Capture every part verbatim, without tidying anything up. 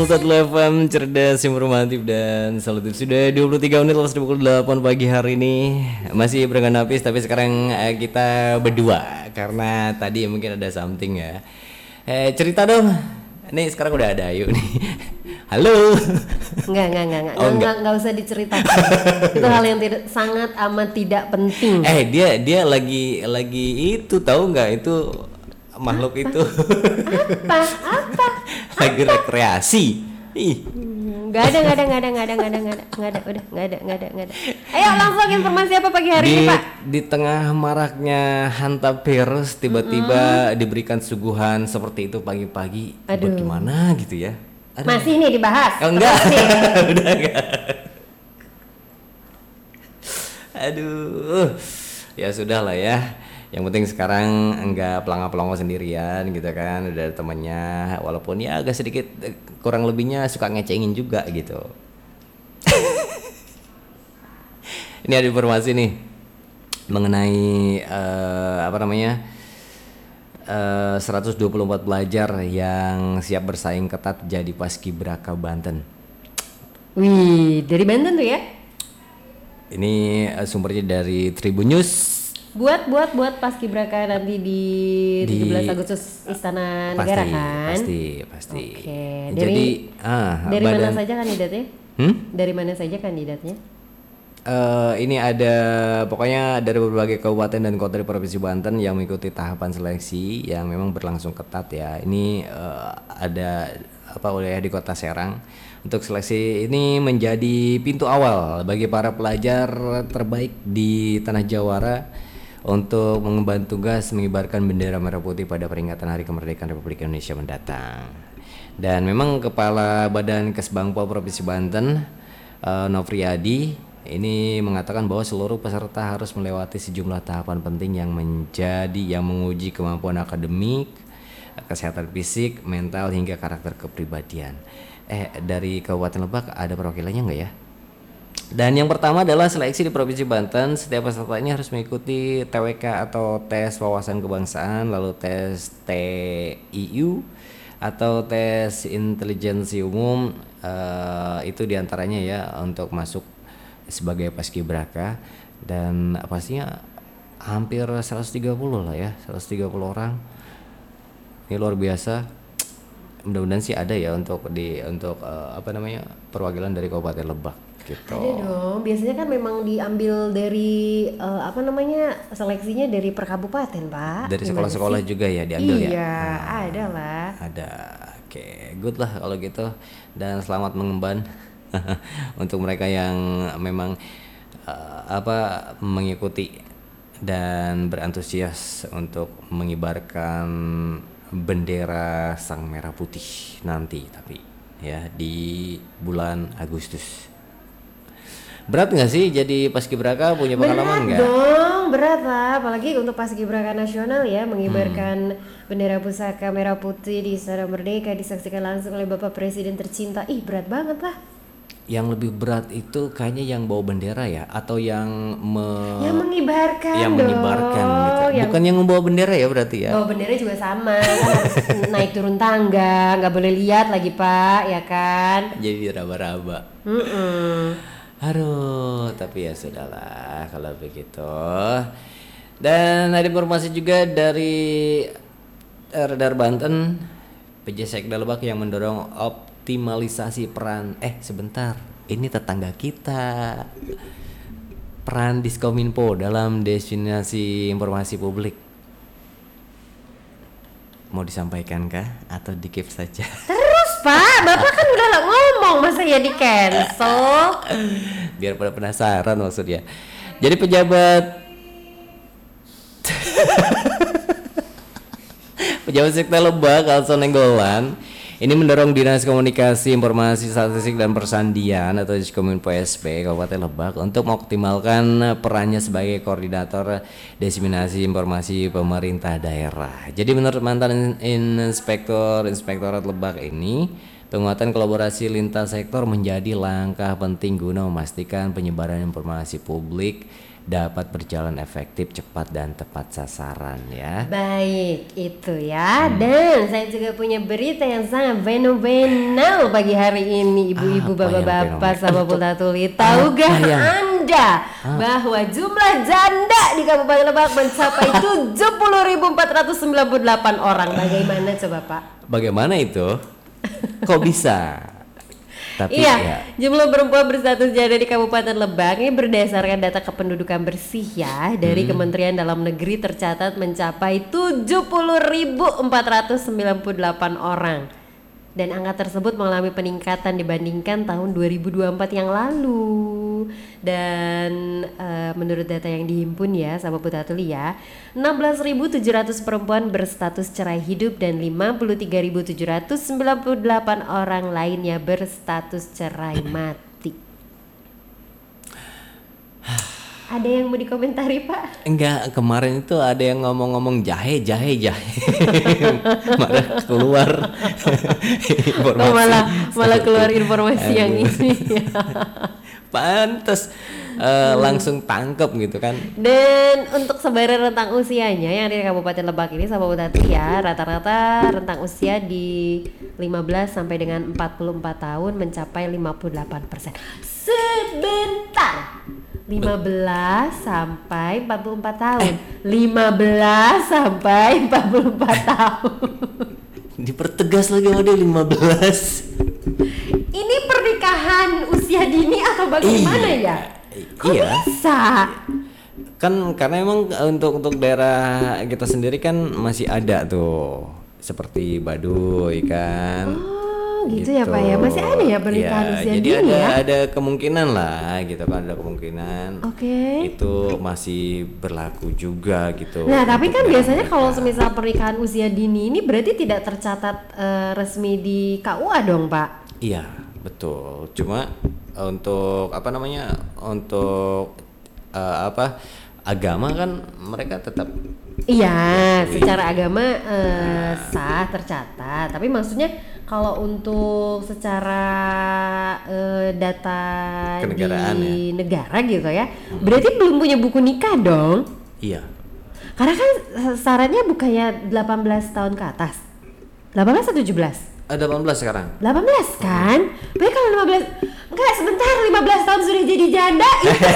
Satu F M cerdas, informatif dan solutif. Sudah dua puluh tiga menit lepas dari pukul delapan pagi hari ini. Masih barengan Hafiz, tapi sekarang eh, kita berdua karena tadi mungkin ada something ya. Eh cerita dong. Nih sekarang udah ada Ayu nih. Halo. Enggak, enggak, enggak, enggak, Oh, enggak. enggak, enggak usah diceritakan. Itu hal yang tidak sangat amat tidak penting. Eh dia dia lagi lagi itu tahu nggak itu makhluk itu Apa? Apa? lagi rekreasi. Ih. Hmm, Enggak ada, enggak ada, enggak ada, enggak ada, enggak ada, enggak ada, enggak ada, udah, enggak ada, enggak ada, enggak ada. Ayo langsung informasi apa pagi hari di, ini, Pak? di tengah maraknya hantam virus tiba-tiba diberikan suguhan seperti itu pagi-pagi. Aduh. Bagaimana gitu ya? Aduh. Masih nih dibahas. Oh, enggak. Terus nih. Udah enggak. Aduh. Ya sudah lah ya. Yang penting sekarang enggak pelangga-pelongo sendirian gitu kan, udah ada temennya, walaupun ya agak sedikit eh, kurang lebihnya suka ngecengin juga gitu. Ini ada informasi nih mengenai eh, apa namanya eh, seratus dua puluh empat pelajar yang siap bersaing ketat jadi Paskibraka Banten. Wih, dari Banten tuh ya? Ini eh, sumbernya dari Tribun News. Buat buat buat Paskibraka nanti di, Di- tujuh belas Agustus Istana Pasti, Negara kan? pasti, pasti. Oke, Jadi, dari- ah, Dari mana badan- saja kandidatnya? Hmm? Dari mana saja kandidatnya? Eh, ini ada pokoknya dari berbagai kabupaten dan kota di Provinsi Banten yang mengikuti tahapan seleksi yang memang berlangsung ketat ya. Ini eh, ada apa wilayah di Kota Serang. Untuk seleksi ini menjadi pintu awal bagi para pelajar terbaik di Tanah Jawara untuk mengemban tugas mengibarkan bendera merah putih pada peringatan Hari Kemerdekaan Republik Indonesia mendatang. Dan memang Kepala Badan Kesbangpol Provinsi Banten eh, Nofriyadi ini mengatakan bahwa seluruh peserta harus melewati sejumlah tahapan penting yang menjadi yang menguji kemampuan akademik, kesehatan fisik, mental hingga karakter kepribadian. Eh dari Kabupaten Lebak ada perwakilannya nggak ya? Dan yang pertama adalah seleksi di Provinsi Banten. Setiap peserta ini harus mengikuti T W K atau tes wawasan kebangsaan, lalu tes T I U atau tes intelijensi umum. Eh, itu diantaranya ya untuk masuk sebagai paskibraka, dan pastinya hampir seratus tiga puluh lah ya, seratus tiga puluh orang. Ini luar biasa. Mudah-mudahan sih ada ya untuk di untuk eh, apa namanya perwakilan dari Kabupaten Lebak gitu. Ada dong. Biasanya kan memang diambil dari eh, apa namanya seleksinya dari per kabupaten, Pak. Dari Gimana sekolah-sekolah sih? juga ya diambil ya. Iya, ada lah. Ada. Oke, good lah kalau gitu. Dan selamat mengemban untuk mereka yang memang eh, apa mengikuti dan berantusias untuk mengibarkan bendera Sang Merah Putih nanti, tapi ya di bulan Agustus. Berat nggak sih jadi paskibraka, punya pengalaman Berat nggak? dong, berat lah. Apalagi untuk Paskibraka Nasional ya, mengibarkan Hmm. bendera pusaka merah putih di Istana Merdeka disaksikan langsung oleh Bapak Presiden tercinta. Ih, berat banget lah. Yang lebih berat itu kayaknya yang bawa bendera ya, atau yang me- Yang mengibarkan yang dong. mengibarkan gitu. Yang Bukan yang membawa bendera ya berarti ya. bawa bendera juga sama, kan harus naik turun tangga, nggak boleh lihat lagi Pak, ya kan? Jadi raba-raba. Mm-mm. Aduh, tapi ya sudahlah kalau begitu. Dan ada informasi juga dari eh, Radar Banten, P J Sekda Lebak yang mendorong optimalisasi peran eh sebentar, ini tetangga kita. Peran Diskominfo dalam destinasi informasi publik. Mau disampaikan kah atau di-keep saja? Terus Pak, Bapak kan udah lah ngomong, masa ya di cancel? Biar pada penasaran maksudnya. Jadi pejabat Pejabat Sekda Lebak Alson Nenggolan ini mendorong Dinas Komunikasi Informasi Statistik dan Persandian atau Diskominfo S P Kabupaten Lebak untuk mengoptimalkan perannya sebagai koordinator diseminasi informasi pemerintah daerah. Jadi menurut mantan Inspektor Inspektorat Lebak ini, penguatan kolaborasi lintas sektor menjadi langkah penting guna memastikan penyebaran informasi publik dapat berjalan efektif, cepat dan tepat sasaran ya. Baik, itu ya. Dan saya juga punya berita yang sangat fenomenal pagi hari ini, ibu-ibu, Apa yang bapak-bapak, fenomenal? sahabat Pulta Tuli. Tahukah Apa yang- Anda bahwa jumlah janda di Kabupaten Lebak mencapai tujuh puluh ribu empat ratus sembilan puluh delapan orang. Bagaimana coba, Pak? Bagaimana itu? Kok bisa? Tapi Iya, ya, jumlah perempuan berstatus janda di Kabupaten Lebak ini berdasarkan data kependudukan bersih ya dari Kementerian Dalam Negeri tercatat mencapai tujuh puluh ribu empat ratus sembilan puluh delapan orang. Dan angka tersebut mengalami peningkatan dibandingkan tahun dua ribu dua puluh empat yang lalu. Dan eh, menurut data yang dihimpun ya, sahabat Pulta Tuli ya, enam belas ribu tujuh ratus perempuan berstatus cerai hidup dan lima puluh tiga ribu tujuh ratus sembilan puluh delapan orang lainnya berstatus cerai mati. Ada yang mau dikomentari, Pak? enggak, kemarin itu ada yang ngomong-ngomong jahe, jahe, jahe. Malah keluar informasi. Oh, malah malah seperti- keluar informasi yang Aduh. ini. Pantes eh, langsung tangkep gitu kan. Dan untuk sebaran rentang usianya yang ada di Kabupaten Lebak ini, sahabat Pulta Tuli ya, rata-rata rentang usia di lima belas sampai dengan empat puluh empat tahun mencapai lima puluh delapan persen. Sebentar. lima belas sampai empat puluh empat tahun. lima belas sampai empat puluh empat tahun. Dipertegas lagi sama dia lima belas. Ini pernikahan usia dini atau bagaimana ya? Kok Iya. bisa? Kan karena emang untuk untuk daerah kita sendiri kan masih ada tuh seperti Baduy kan. Oh, gitu, ya Pak ya. Masih ada ya pernikahan Iya, usia jadi dini ada ya? ada kemungkinan lah gitu kan, ada kemungkinan. Oke. Itu masih berlaku juga gitu. Nah, tapi untuk kan daerah biasanya mereka. kalau semisal pernikahan usia dini ini berarti tidak tercatat eh, resmi di K U A dong, Pak? Iya, betul. Cuma eh, untuk apa namanya? Untuk eh, apa? Agama kan mereka tetap Iya, secara agama eh, sah tercatat. Tapi maksudnya kalau untuk secara eh, data Kenegaraan di negara gitu ya, berarti belum punya buku nikah dong? iya. Karena kan syaratnya bukannya delapan belas tahun ke atas. delapan belas atau tujuh belas? Ada delapan belas sekarang. delapan belas kan? Berarti kalau lima belas, enggak sebentar, lima belas tahun sudah jadi janda.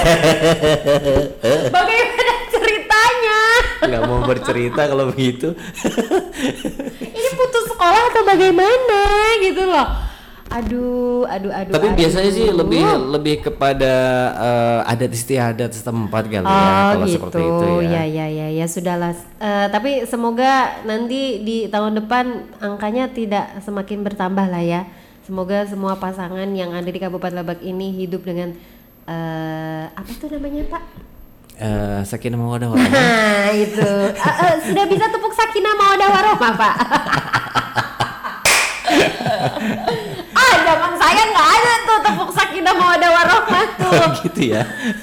Bagaimana ceritanya? Nggak mau bercerita kalau begitu. Ini putus sekolah atau bagaimana gitu loh. Aduh, aduh, aduh. Tapi aduh. biasanya sih lebih lebih kepada eh, adat istiadat setempat kali ya Oh kalau gitu, seperti itu ya. ya ya ya ya sudahlah. Eh, tapi semoga nanti di tahun depan angkanya tidak semakin bertambah lah ya. Semoga semua pasangan yang ada di Kabupaten Lebak ini hidup dengan eh, apa tuh namanya Pak? Eh, sakinah mawaddah warahmah. Nah itu Eh, eh, sudah bisa tepuk sakinah mawaddah warahmah Pak. Ah zaman saya nggak ada tuh tepuk sakinah mawaddah warahmah tuh. Gitu ya.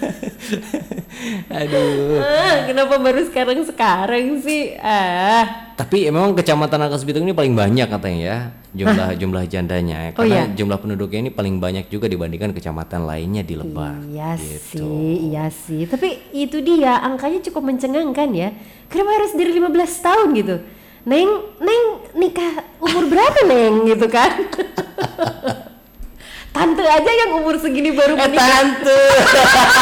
Aduh. Ah, kenapa baru sekarang sekarang sih? Ah. Tapi emang kecamatan Rangkas Bitung ini paling banyak katanya ya jumlah jumlah jandanya ya. Oh, Karena iya? jumlah penduduknya ini paling banyak juga dibandingkan kecamatan lainnya di Lebak. Iya gitu. sih, iya sih. Tapi itu dia angkanya cukup mencengangkan ya. Kenapa harus dari lima belas tahun gitu? Neng, Neng nikah umur berapa Neng gitu kan? Tante aja yang umur segini baru Eh menikah. tante.